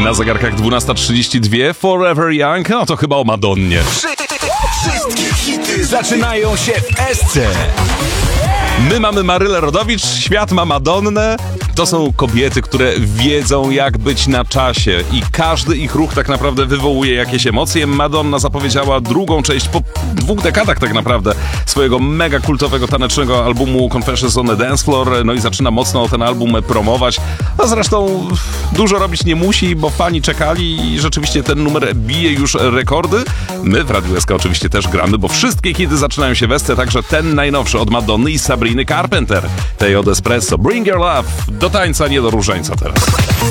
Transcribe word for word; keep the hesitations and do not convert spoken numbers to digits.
Na zegarkach dwunasta trzydzieści dwa, Forever Young, no to chyba o Madonnie. Wszystkie hity zaczynają się w S C. My mamy Marylę Rodowicz, świat ma Madonnę. To są kobiety, które wiedzą, jak być na czasie i każdy ich ruch tak naprawdę wywołuje jakieś emocje. Madonna zapowiedziała drugą część po dwóch dekadach tak naprawdę swojego mega kultowego tanecznego albumu Confessions on the Dance Floor, no i zaczyna mocno ten album promować. A zresztą dużo robić nie musi, bo fani czekali i rzeczywiście ten numer bije już rekordy. My w Radiu S K oczywiście też gramy, bo wszystkie hity zaczynają się w S C, także ten najnowszy od Madonny i Sabriny Carpenter. Tej od Espresso, Bring Your Love. Do tańca, nie do różańca teraz.